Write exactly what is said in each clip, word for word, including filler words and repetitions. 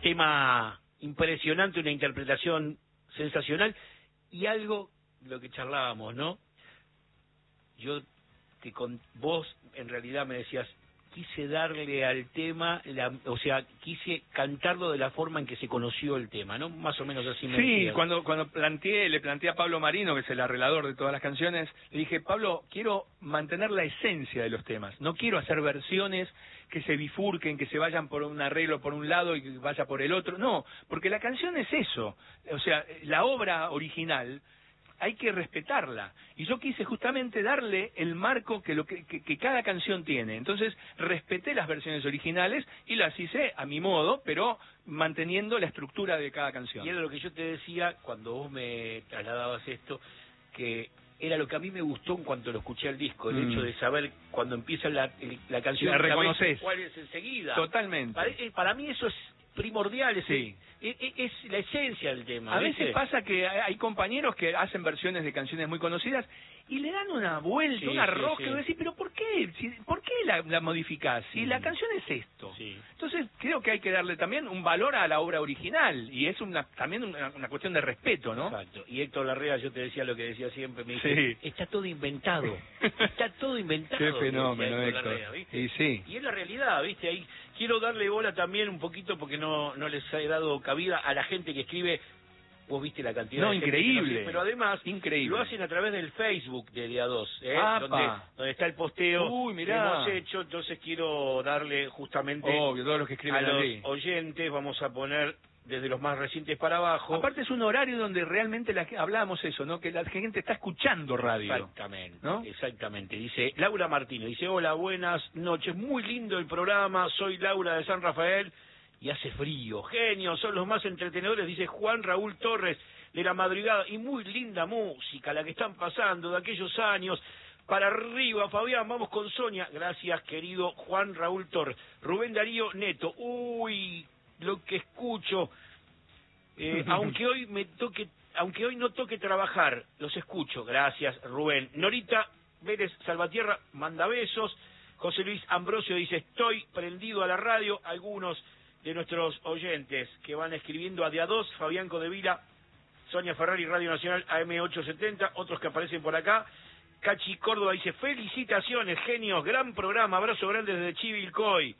tema impresionante, una interpretación sensacional y algo, lo que charlábamos, ¿no? Yo, que con vos en realidad me decías, quise darle al tema, la, o sea, quise cantarlo de la forma en que se conoció el tema, ¿no? Más o menos así me Sí, decías. cuando cuando planteé, le planteé a Pablo Marino, que es el arreglador de todas las canciones, le dije, Pablo, quiero mantener la esencia de los temas, no quiero hacer versiones que se bifurquen, que se vayan por un arreglo por un lado y que vaya por el otro, no, porque la canción es eso, o sea, la obra original hay que respetarla, y yo quise justamente darle el marco que lo que, que, que cada canción tiene. Entonces respeté las versiones originales y las hice a mi modo, pero manteniendo la estructura de cada canción. Y era lo que yo te decía cuando vos me trasladabas esto, que era lo que a mí me gustó en cuanto lo escuché al disco, el mm. hecho de saber cuando empieza la, la canción, la reconoces cuál es enseguida. Totalmente. Para, para mí eso es primordial, es, sí. es, es la esencia del tema. A ¿viste? veces pasa que hay compañeros que hacen versiones de canciones muy conocidas y le dan una vuelta, sí, una sí, rosca, sí. y decís, pero ¿por qué? Si, ¿Por qué la, la modificás? Si mm. la canción es esto. Sí. Entonces creo que hay que darle también un valor a la obra original, y es una también una, una cuestión de respeto, ¿no? Exacto. Y Héctor Larrea, yo te decía lo que decía siempre, me dice, sí. está todo inventado, está todo inventado. Qué fenómeno, Héctor. Héctor. Larrea, ¿viste? Y sí. Y es la realidad, ¿viste? Ahí quiero darle bola también un poquito, porque no, no les he dado cabida a la gente que escribe. Vos viste la cantidad no, de gente increíble. que nos... pero además increíble. Lo hacen a través del Facebook de Día dos, ¿eh? Apa. donde, donde está el posteo Uy, mirá. que hemos hecho. Entonces quiero darle justamente Obvio, todos los que escriben a los allí. oyentes, vamos a poner desde los más recientes para abajo. Aparte es un horario donde realmente la, hablábamos eso, ¿no? Que la gente está escuchando radio. Exactamente, ¿no? Exactamente. Dice Laura Martínez, dice, hola, buenas noches, muy lindo el programa, soy Laura de San Rafael y hace frío, genio, son los más entretenedores, dice Juan Raúl Torres de la madrugada, y muy linda música la que están pasando de aquellos años. Para arriba, Fabián, vamos con Sonia. Gracias, querido Juan Raúl Torres. Rubén Darío Neto, uy, lo que escucho, eh, aunque hoy me toque, aunque hoy no toque trabajar, los escucho. Gracias, Rubén. Norita Vélez Salvatierra manda besos. José Luis Ambrosio dice, estoy prendido a la radio. Algunos de nuestros oyentes que van escribiendo a Día dos, Fabián Codevila, Sonia Ferrari, Radio Nacional A M ochocientos setenta, otros que aparecen por acá. Cachi Córdoba dice, felicitaciones, genios, gran programa, abrazo grande desde Chivilcoy.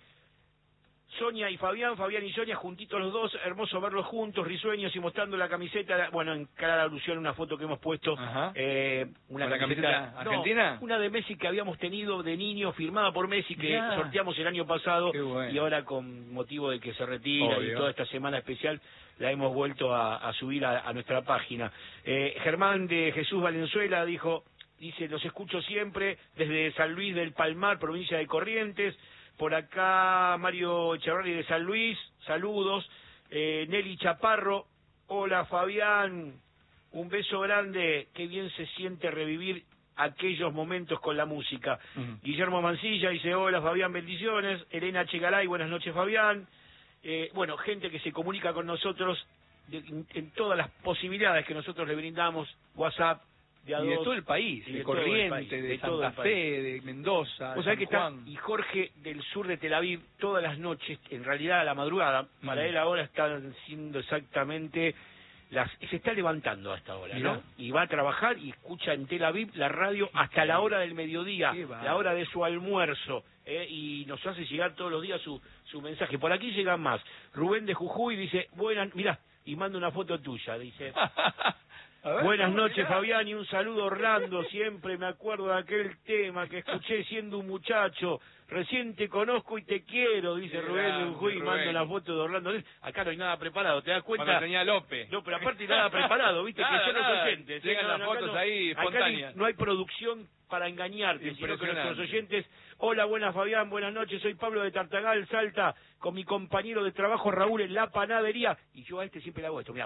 Sonia y Fabián, Fabián y Sonia, juntitos los dos, hermoso verlos juntos, risueños y mostrando la camiseta, bueno, en clara alusión a una foto que hemos puesto, eh, una ¿Con camiseta, la camiseta argentina? No, una de Messi que habíamos tenido de niño, firmada por Messi, que ya. sorteamos el año pasado, bueno. Y ahora con motivo de que se retira Obvio. Y toda esta semana especial, la hemos vuelto a, a subir a, a nuestra página. Eh, Germán de Jesús Valenzuela dijo, dice, los escucho siempre desde San Luis del Palmar, provincia de Corrientes. Por acá Mario Echeverri de San Luis, saludos. eh, Nelly Chaparro, hola Fabián, un beso grande, qué bien se siente revivir aquellos momentos con la música. Uh-huh. Guillermo Mancilla dice, hola Fabián, bendiciones. Elena Chegalay, buenas noches Fabián. Eh, bueno, gente que se comunica con nosotros de, en, en todas las posibilidades que nosotros le brindamos, WhatsApp, de, y de todo el país, de, de Corrientes, de, de Santa Fe, de Mendoza, o sea que está, y Jorge del sur de Tel Aviv, todas las noches, en realidad a la madrugada, mm. para él ahora están siendo exactamente las, se está levantando a esta hora, ¿no? Y va a trabajar y escucha en Tel Aviv la radio hasta la hora del mediodía, la hora de su almuerzo, ¿eh? Y nos hace llegar todos los días su, su mensaje. Por aquí llegan más. Rubén de Jujuy dice, buenas, mirá, y manda una foto tuya, dice... Ver, buenas noches, mirá. Fabián, y un saludo Orlando, siempre me acuerdo de aquel tema que escuché siendo un muchacho, recién te conozco y te quiero, dice sí, Rubén de Jujuy, y manda la foto de Orlando. Acá no hay nada preparado, ¿te das cuenta? Cuando tenía López. No, pero aparte nada preparado, viste, nada, que son los oyentes. Llegan no, las no, fotos no, ahí espontáneas. Acá no hay producción para engañarte, sino que nuestros oyentes... Hola, buenas Fabián, buenas noches, soy Pablo de Tartagal, Salta, con mi compañero de trabajo Raúl en la panadería, y yo a este siempre le hago esto, mirá.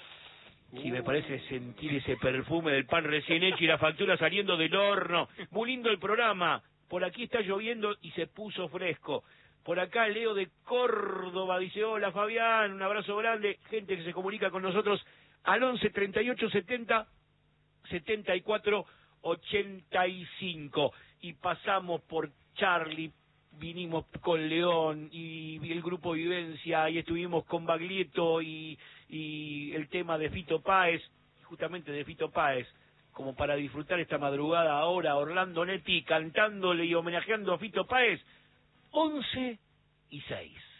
Sí, me parece sentir ese perfume del pan recién hecho y la factura saliendo del horno. Muy lindo el programa. Por aquí está lloviendo y se puso fresco. Por acá Leo de Córdoba dice, hola Fabián, un abrazo grande. Gente que se comunica con nosotros al once treinta y ocho setenta setenta y cuatro ochenta y cinco. Y pasamos por Charlie, vinimos con León y el grupo Vivencia y estuvimos con Baglietto y, y el tema de Fito Páez, justamente de Fito Páez, como para disfrutar esta madrugada ahora, Orlando Netti cantándole y homenajeando a Fito Páez, once y seis.